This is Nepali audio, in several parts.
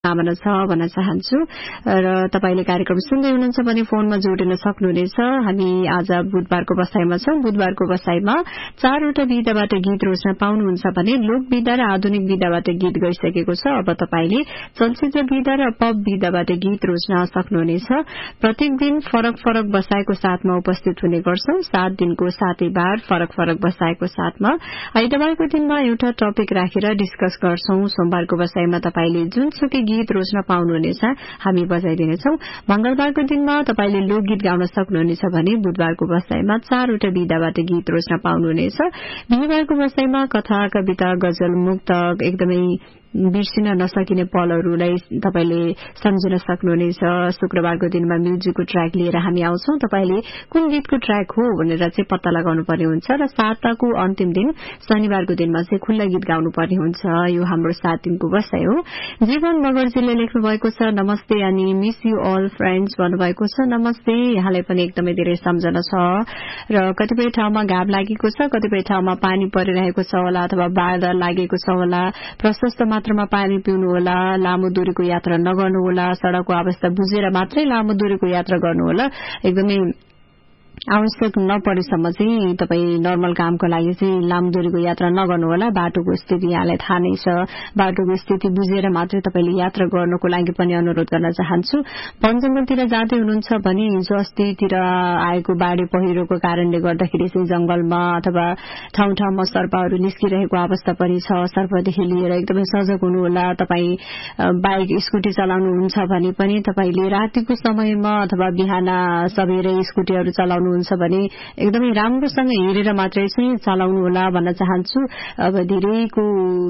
कामना छ भन्न चाहन्छु र तपाईले कार्यक्रम सुन्दै हुनुहुन्छ भने फोनमा जोडिन सक्नुहुनेछ। हामी आज बुधबारको बसाइमा छौं। बुधबारको बसाइमा 4 वटा विधाबाट गीत रोज्न पाउनुहुन्छ भने लोक विधा र आधुनिक विधाबाट गीत गइसकेको छ। अब तपाईले चलचित्र विधा र पप विधाबाट गीत रोज्न सक्नुहुनेछ। प्रत्येक दिन फरक फरक बसाइको साथमा उपस्थित हुने गर्छौं। 7 दिनको 7 बार फरक फरक बसाइको साथमा आइतबारको दिनमा एउटा टपिक राखेर डिस्कस गर्छौं। सोमबारको बसाइमा तपाईले जुनसुकै गीत रोज्न पाउनुहुनेछ, हामी बजाइदिनेछौं। मंगलबारको दिनमा तपाईले लोकगीत गाउन सक्नुहुनेछ भने बुधबारको बसाइमा 4 वटा विधाबाट गीत रोज्न पाउनुहुनेछ। बिहीबारको बसाइमा कथा, कविता, गजल, मुक्तक एकदमै बिर्सिन नसकिने पलहरूलाई तपाईले सम्झिन सक्नुहुनेछ। शुक्रबारको दिनमा म्युजिकको ट्र्याक लिएर हामी आउँछौं। तपाईले कुन गीतको ट्र्याक हो भनेर चाहिँ पत्ता लगाउनु पर्ने हुन्छ र साताको अन्तिम दिन शनिबारको दिनमा चाहिँ खुल्ला गीत गाउनु पर्ने हुन्छ। यो हाम्रो 7 दिनको बसाइ हो। जीवन मगर्जीले लेख्नु भएको छ, नमस्ते अनि मिस यू अल फ्रेन्ड्स भन्नुभएको छ। नमस्ते, यहाँलाई पनि एकदमै धेरै सम्झना छ र कतिपय ठाउँमा घाम लागेको छ, कतिपय ठाउँमा पानी परिरहेको छ होला अथवा बादल लागेको छ होला। प्रशस्त मात्रामा पानी पिउनु होला, लामो दूरीको यात्रा नगर्नु होला, सड़कको अवस्था बुझेर मात्रै लामो दूरीको यात्रा गर्नु होला। एकदमै आवश्यक नपरेसम्म चाहिँ तपाई नर्मल कामको लागि चाहिँ लामो दूरीको यात्रा नगर्नु होला। बाटोको स्थिति यहाँलाई थाहा नै छ। बाटोको स्थिति बुझेर मात्रै तपाईले यात्रा गर्नको लागि पनि अनुरोध गर्न चाहन्छु। वन जंगलतिर जाँदै हुनुहुन्छ भने हिजो अस्तितिर आएको बाढी पहिरोको कारणले गर्दाखेरि चाहिँ जंगलमा अथवा ठाउँ ठाउँमा सर्पहरू निस्किरहेको अवस्था पनि छ। सर्पदेखि लिएर एकदमै सजग हुनु होला। तपाई बाइक स्कुटी चलाउनुहुन्छ भने पनि तपाईले रातिको समयमा अथवा बिहान सबेरै स्कुटीहरू चलाउनु हुन्छ भने एकदमै राम्रोसँग हेरेर मात्रै चाहिँ चलाउनु होला भन्न चाहन्छु। अब धेरैको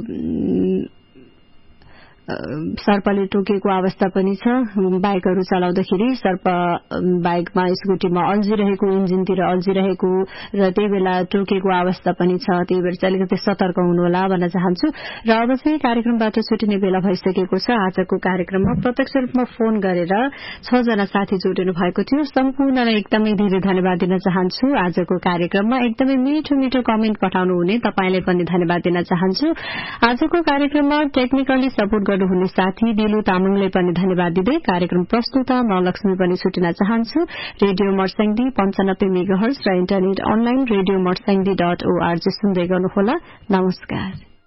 सर्पले टोकेको अवस्था पनि छ। बाइकहरू चलाउँदाखेरि सर्प बाइकमा स्कुटीमा अल्झिरहेको, इन्जिनतिर अल्झिरहेको र त्यही बेला टोकेको अवस्था पनि छ। त्यही भएर चाहिँ अलिकति सतर्क हुनु होला भन्न चाहन्छु। र अब चाहिँ कार्यक्रमबाट छुटिने बेला भइसकेको छ। आजको कार्यक्रममा प्रत्यक्ष रूपमा फोन गरेर 6 जना साथी जोडिनु भएको थियो। सम्पूर्णलाई एकदमै धेरै धन्यवाद दिन चाहन्छु। आजको कार्यक्रममा एकदमै मिठो मिठो कमेन्ट पठाउनु हुने तपाईलाई पनि धन्यवाद दिन चाहन्छु। आजको कार्यक्रममा टेक्निकली सपोर्ट हुने साथी दिलु तामाङलाई पनि धन्यवाद दिँदै कार्यक्रम प्रस्तुता म लक्ष्मी पनि छुटिन चाहन्छु। रेडियो मर्स्याङ्दी 95 मेगाहर्ज र इन्टरनेट अनलाइन रेडियो मर्स्याङ्दी.org सुन्दै गर्नुहोला। नमस्कार।